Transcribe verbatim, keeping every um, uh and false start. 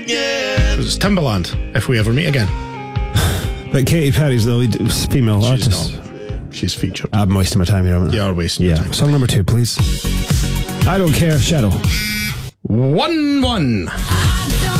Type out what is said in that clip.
again. It's Timbaland, If We Ever Meet Again. But Katy Perry's the lead female She's artist. not. She's featured. I'm wasting my time here. Haven't I? You are wasting yeah. your time. Song number two, please. I Don't Care, Shadow. One one.